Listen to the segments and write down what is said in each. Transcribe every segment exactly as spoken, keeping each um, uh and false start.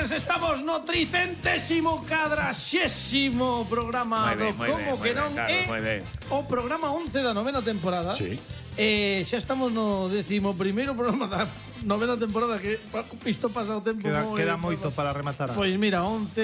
señores, estamos no tricentésimo cadraxésimo programa do Como que non é o programa once da novena temporada. Sí. Eh, xa estamos no décimo primeiro programa da novena temporada, que isto pasa o tempo. Queda, moi, queda moito para rematar. Pois mira,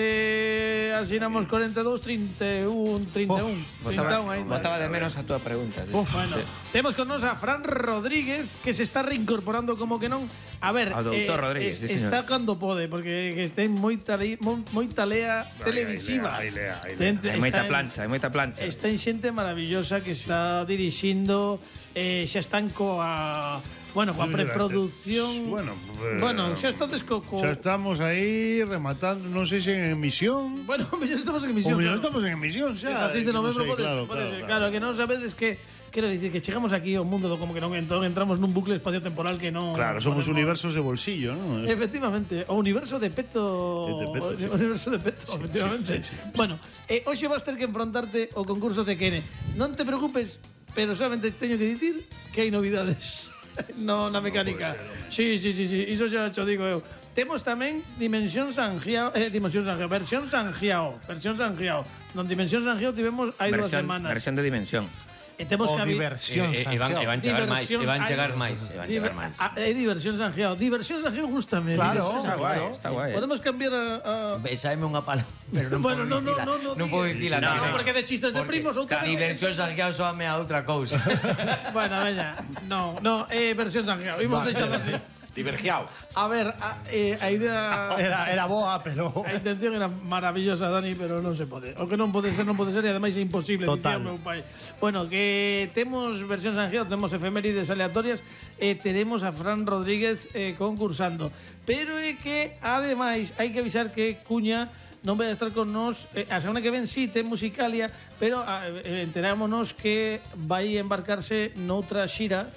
once asinamos cuarenta e dous, trinta e un, trinta e un, trinta e un ainda. Botaba de menos a túa pregunta. Uf, bueno, sí. Temos con nos a Fran Rodríguez, que se está reincorporando como que non. A ver, a doutor eh, Rodríguez, es, sí, está cando pode, porque que ten moita le, moita lea televisiva. Hai lea, hai lea. Ten, hai moita plancha, hai moita plancha. Está en xente maravillosa que está dirixindo, eh, xa están coa, bueno, coa preproducción. Bueno, eh, bueno, xa estades co, co... xa estamos aí rematando, non sei se en emisión. Bueno, mellor estamos en emisión. O mellor claro. estamos en emisión xa. A seis de novembro no sei, pode, claro, pode claro, ser. claro. Claro, que non sabedes que quero dicir que chegamos aquí ao mundo do como que non entón entramos nun bucle espacio-temporal que non. Claro, somos podemos... universos de bolsillo, ¿no? Efectivamente, o universo de Peto. De Peto, sí. O universo de Peto, Sí, efectivamente. sí, sí, sí. Bueno, eh, hoxe vas ter que enfrontarte ao concurso de Kene. Non te preocupes, pero solamente teño que dicir que hai novidades. No, na mecánica. Sí, sí, sí, sí, iso xa cho digo eu. Temos tamén Dimensión Sanjiao, eh, Dimensión Sanjiao, versión Sanjiao, versión Sanjiao. Non Dimensión Sanjiao tivemos hai dúas semanas. Versión de Dimensión. E temos O que habi- diversión. E, e, e van, e van chegar máis, e van chegar máis, e van chegar máis. É diversión Sanjiao. Diversión Sanjiao gustame. Claro, Diversión Está guai, Sanjiao. está guai. Podemos cambiar a, a... Besáime unha palabra, pero non Bueno, podo no, no, dicila. no, no, non podo di- dicila. no, tío. no, porque de chistes de Porque primos outra ca vez. diversión Sanjiao soame a outra cousa. Bueno, veña. No, no, eh, versión Sanjiao. Imos deixarlo así. Divergiao. A ver, a, eh, a idea... Era, era boa, pero... A intención era maravillosa, Dani, pero non se pode. O que non pode ser, non pode ser, e ademais é imposible, dicía Total. o meu pai. Bueno, que temos versión Sanjiao, temos efemérides aleatorias e teremos a Fran Rodríguez eh, concursando. Pero é que, ademais, hai que avisar que Cuña non vai a estar con nós eh, a semana que ven sí, ten Musicalia, pero eh, enterámonos que vai embarcarse noutra xira.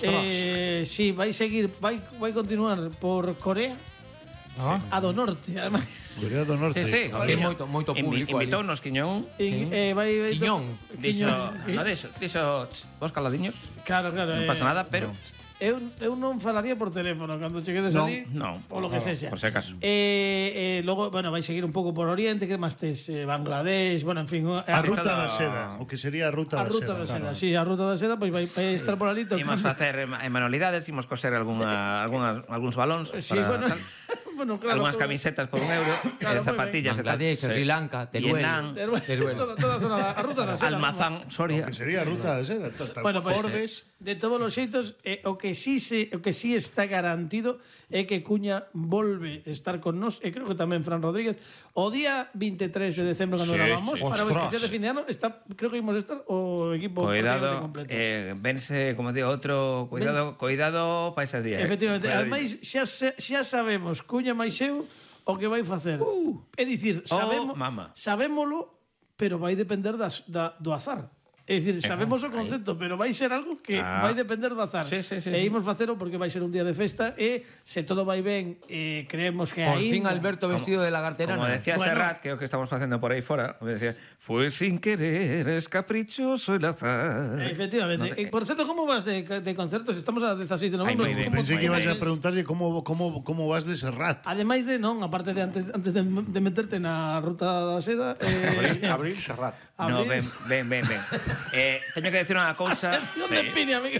Eh, sí, vai seguir, vai, vai continuar por Corea, Ah. a do norte, además. Corea do Norte. Sí, sí, Hai moito- moito público ali. Invitounos Quiñón. Y, eh, vai, vai, Quiñón. Dixo, Quiñón. no, dixo, dixo, vos caladiños, Claro, claro. non eh, pasa nada, pero Eu, eu non falaría por teléfono cando cheguedes non, ali. non, O lo que sexa. por si acaso. Eh, eh, logo, bueno, vai seguir un pouco por Oriente, que máis tes eh, Bangladesh, bueno, en fin. A A, ruta todo- da seda, o que sería a ruta a da ruta seda. da seda, claro. sí, a ruta da seda, pois vai, vai estar por ali. Imos facer em- manualidades, imos coser alguna, algunas, algúns balóns Sí, para bueno, tal, bueno, claro. algunhas todo- camisetas por un euro, Claro, eh, zapatillas e tal. Bangladesh, Sí. Sri Lanka, Teruel. Vietnam, Teruel, Teruel. toda, toda a zona, a ruta da seda. Almazán, Soria. Que sería a ruta da seda. Tal, tal, Bueno, pues, Fordes. de todos os xeitos, eh, o que sí se, o que sí está garantido é que Cuña volve estar con nós, e creo que tamén Fran Rodríguez, o día veintitrés de decembro cando Sí, gravamos sí. para o Ostras. especial de fin de ano, está, creo que imos estar o equipo Cuidado, prácticamente completo. eh, vense, como digo, outro, cuidado, cuidado para ese día. eh. Efectivamente, Cuidadinho. ademais xa se- xa sabemos Cuña máis eu o que vai facer. Uh, é dicir, sabemos, mama. sabémolo, pero vai depender das, da, do azar. É dicir, sabemos o concepto, pero vai ser algo que Ah. vai depender do azar. Sí, sí, sí, e sí. imos facelo porque vai ser un día de festa e se todo vai ben, eh, creemos que Por aí fin Alberto vestido de lagarterana. Como decía Bueno. Serrat, que é o que estamos facendo por aí fora, me decía, fue sin querer, es caprichoso el azar. Efectivamente. No te- E, por certo, como vas de, de concertos? Estamos a dezasseis de novembro. Ai, moi ben, como- Pensei que Muy ibas a bien. preguntarlle como, como, como vas de Serrat. Ademais de, non, aparte de antes, antes de, de meterte na ruta da seda, eh, Abril, Abril Serrat. No, abrís- ven, ven, ven, ven. eh, teño que decir unha cousa. Atención de Pini, amigo.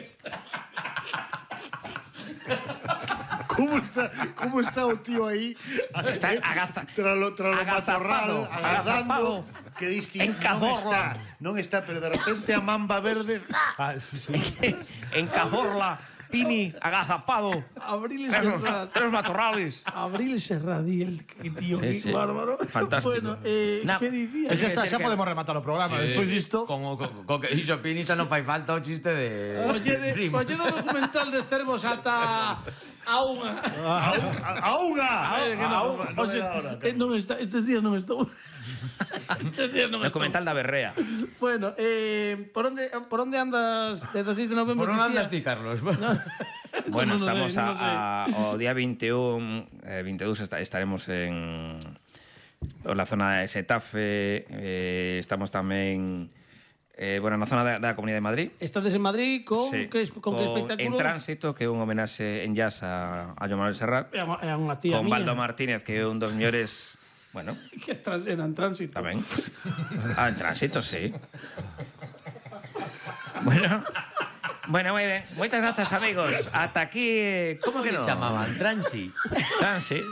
¿Cómo está, cómo está o tío ahí? Está agaza- Tralo, tralo agazapado, matorral, agazando. agazapado. Que diste, En non Cazorla. está, non está, pero de repente a mamba verde. Ah, sí, sí. En Cazorla, Pini, agazapado. Abril Tres, Serrat. tres matorrales. Abril Serradí, el que tío, Sí, qué sí. bárbaro. Fantástico. Bueno, eh, Na- ¿qué dicía? Xa está, decir xa que- podemos rematar o programa. Despois disto... Con, o- con, con que dixo Pini xa non fai falta o chiste de... Oye, de, primos. oye do documental de Cervos ata a unha. A, a, a unha. Eh, que A non, unha, non oxe, era ahora, eh, non está, estes días non estou. estes días non estou. Documental da Berrea. Bueno, eh, por onde por onde andas de dezasseis de novembro? Por non dicía? andas ti, Carlos? Bueno, Non o estamos sei, non o sei. a, a, o día veintiún, eh, veintidós esta- estaremos en, en la zona de Setafe, eh, estamos tamén eh, bueno, na zona da, da Comunidade de Madrid. Estades en Madrid con Sí, que, con, que espectáculo? En Tránsito, que é un homenaxe en jazz a, a Joan Manuel Serrat. É unha, é unha tía Con miña. Baldo Martínez, que é un dos mellores... Bueno, Que trans, era en Tránsito. tamén. Ah, en Tránsito, sí. Bueno, bueno, moi ben. Moitas grazas, amigos. Ata aquí... Como que ¿Cómo non? le llamaban? Transi. Transi.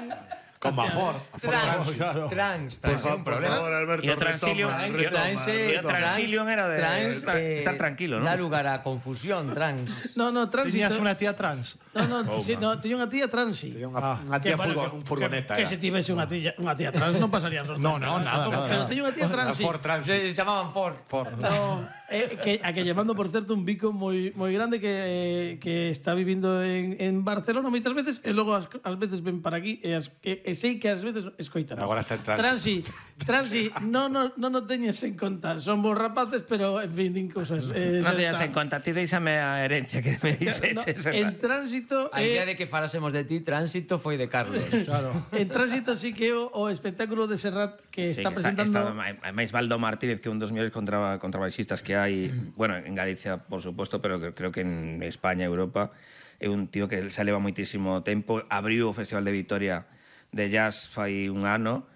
Con Mafor. Trans. claro. Trans. Por, Trans. fa- un por problema. favor, Alberto, Y el Transilium, retoma, y el retoma, Trans, eh, Y el retoma. Transilium era de Trans, estar, eh, estar tranquilo, ¿no? Da lugar a confusión, trans. No, no, Tránsito. Tiñas unha tía trans. No, no, sí, no, tiña unha tía transi. Tenía unha, unha tía bueno, furgo, que- un furgoneta. Que, que era. se tivese unha tía, unha tía trans non pasaría sorpresa. No, no, nada, nada, Pero nada. teño unha tía Una transi. Ford Transit. Se llamaban Ford. Ford. No, eh, que, a que llamando, por certo, un bico moi moi grande que, que está vivindo en, en Barcelona moitas veces e logo as, as veces ven para aquí e, as, e, e sei que ás veces escoitan. Agora está en Transi. Transi, Transi, non no, no, no teñes en conta. Son vos rapaces, pero, en fin, din cousas. Eh, Non xa teñas está. en conta, ti deixame a herencia que me No, dices. en Tránsito A idea eh, de que falásemos de ti, tránsito foi de Carlos. Claro. en Tránsito sí que é o, o espectáculo de Serrat que Sí, está que presentando. Está, máis Baldo Martínez, que é un dos mellores contra, contrabaixistas que hai, bueno, en Galicia, por suposto, pero que, creo que en España, Europa, é un tío que se leva moitísimo tempo. Abriu o Festival de Vitoria de Jazz fai un ano.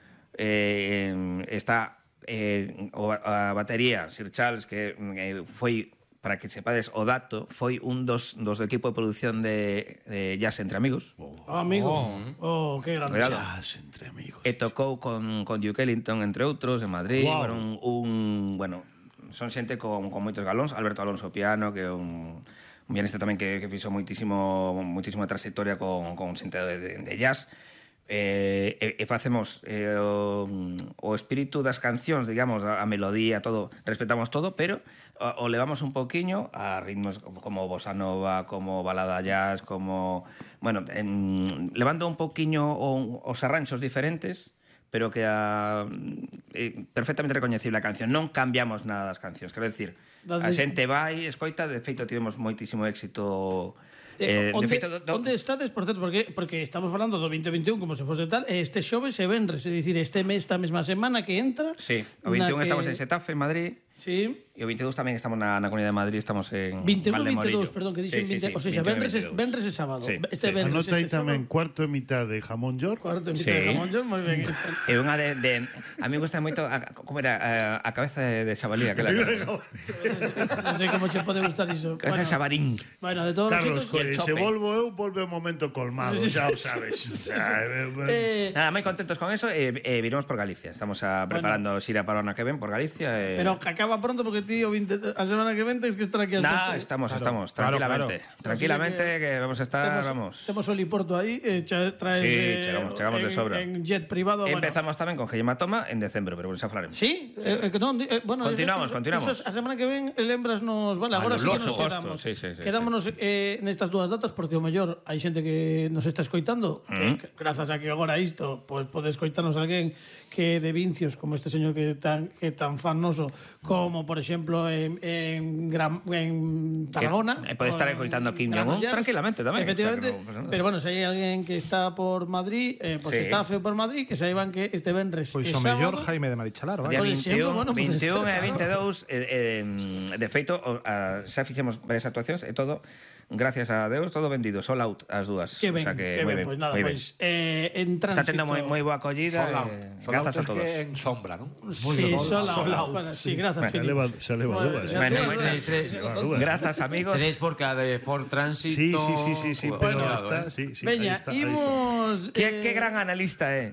Eh, está eh, o, a batería, Sir Charles, que eh, foi, para que sepades o dato, foi un dos, dos do equipo de producción de, de Jazz Entre Amigos. Oh, amigo. Oh, qué grande. Cuidado. Jazz entre amigos. E tocou con, con Duke Ellington, entre outros, en Madrid. Guau. Bueno, un, un, bueno, son xente con, con moitos galóns. Alberto Alonso Piano, que é un, un pianista tamén que, que fixo moitísimo, moitísima trayectoria con, con xente de, de, de jazz. Eh, e, e facemos eh, o, o espírito das cancións, digamos, a, a melodía, todo, respetamos todo, pero o, o levamos un poquiño a ritmos como, como bossa nova, como balada jazz, como... Bueno, en, levando un poquiño o, os arranxos diferentes, pero que a, eh, perfectamente recoñecible a canción. Non cambiamos nada das cancións, quero decir, a Dades- xente vai, escoita, de feito tivemos moitísimo éxito. Eh, Eh, onde, de feito, do, do, onde estades, por certo, porque, porque estamos falando do veinte veintiún como se fose tal, e este xoves e venres, é dicir, este mes, esta mesma semana que entra. Sí, o na veintiún que- estamos en Xetafe, en Madrid. Sí. E o veintidós tamén estamos na, na Comunidade de Madrid, estamos en veintiún e Valdemorillo. veintidós, perdón, que dixen Sí, sí, veinte, sí, o sea, veintiún e venres, es, veintidós. venres e sábado. Sí, Este sí. venres, Anota aí este tamén sábado. cuarto e mitad de jamón york. Cuarto en mitad Sí. de jamón, John, moi ben. É unha de, de... A mí me gusta moito... A, como era? A, a cabeza de, de xabalí, aquela... Non sei como che pode gustar iso. Cabeza de xabarín. bueno, de todos Carlos, os colle, el se chope. volvo eu, volve o momento colmado, xa o sabes. O sea, Eh, eh, Nada, moi contentos con eso e, e viremos por Galicia. Estamos a, preparando xira para o ano que ven por Galicia. E... pero que acaba pronto porque ti o veinte, a semana que ven tens que estar aquí as Nah, doce. estamos, estamos, claro, tranquilamente. claro. Tranquilamente, Así que, vamos a estar, Temos, vamos. temos o heliporto aí, eh, cha- traes Sí, eh, chegamos, chegamos de en, sobra. en jet privado. Empezamos tamén con Gellema Toma en decembro, pero bueno, xa falaremos. Sí, eh, eh, non, di- eh, bueno, Continuamos, eso- continuamos. eso, a semana que ven lembras nos, vale, agora lo- sí que por nos suposto, quedamos. sí, sí, sí, Quedámonos eh, nestas dúas datas porque o mellor hai xente que nos está escoitando, Mm. que, que grazas a que agora isto, pois pode escoitarnos alguén que de Vincios, como este señor que tan que tan fan noso, como por exemplo en en, Gran, en Tarragona. Que, eh, pode estar o en escoitando Kim Granollers. Jong-un tranquilamente tamén, Efectivamente, o sea, que non pasa nada. pero bueno, se hai alguén que está por Madrid, eh, por Sí. Xetafe ou por Madrid, que saiban que este venres Pois e o mellor sábado- Jaime de Marichalar, Día vai. Por exemplo, veintiún, bueno, pode veintiún ser, e claro. veintidós eh, eh, de feito o- a, xa fixemos varias actuacións e todo gracias a Deus todo vendido, sold out as dúas. Que ben, o sea que, que moi ben, ben, pois nada, moi ben. pois eh, en Está tránsito. tendo moi, moi boa acollida. Sol out. eh, Sol out grazas a es todos. que en sombra, ¿no? Sí, sola, Sold out, bueno, sí, grazas. Se sí. leva, se leva Bueno, dúas. xa Bueno, dúas, moi dúas. Tres, tres. Dúas. Grazas, amigos. Tres porque a de Ford Sí, Tránsito... sí, sí, sí, sí, Joder, pero cuidado, está, eh. sí, sí. Veña, ahí está, ahí está. imos... Que, eh, que gran analista é.